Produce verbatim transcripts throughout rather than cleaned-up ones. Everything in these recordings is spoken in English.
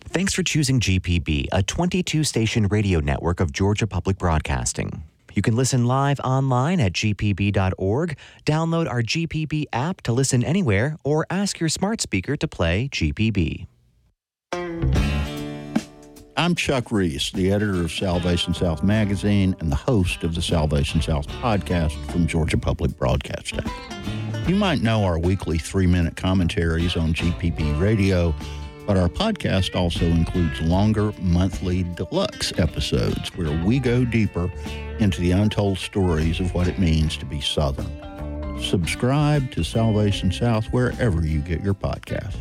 Thanks for choosing G P B, a twenty-two station radio network of Georgia Public Broadcasting. You can listen live online at g p b dot org, download our G P B app to listen anywhere, or ask your smart speaker to play G P B. I'm Chuck Reese, the editor of Salvation South Magazine and the host of the Salvation South podcast from Georgia Public Broadcasting. You might know our weekly three-minute commentaries on G P B Radio, but our podcast also includes longer monthly deluxe episodes where we go deeper into the untold stories of what it means to be Southern. Subscribe to Salvation South wherever you get your podcasts.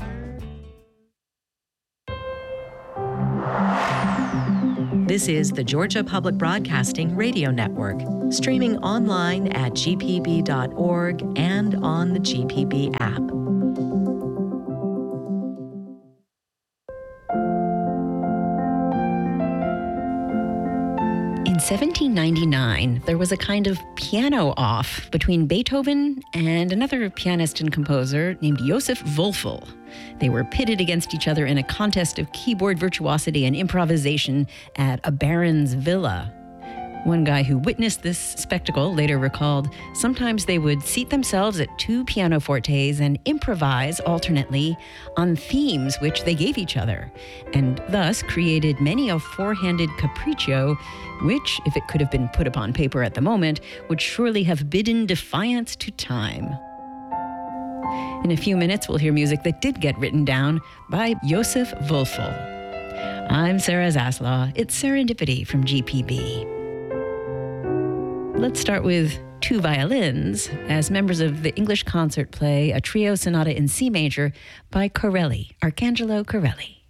This is the Georgia Public Broadcasting Radio Network, streaming online at g p b dot org and on the G P B app. In seventeen ninety-nine, there was a kind of piano-off between Beethoven and another pianist and composer named Josef Wölfl. They were pitted against each other in a contest of keyboard virtuosity and improvisation at a baron's villa. One guy who witnessed this spectacle later recalled, sometimes they would seat themselves at two pianofortes and improvise alternately on themes which they gave each other, and thus created many a four-handed capriccio, which, if it could have been put upon paper at the moment, would surely have bidden defiance to time. In a few minutes, we'll hear music that did get written down by Josef Wölfl. I'm Sarah Zaslaw. It's Serendipity from G P B. Let's start with two violins as members of the English concert play a trio sonata in C major by Corelli, Arcangelo Corelli.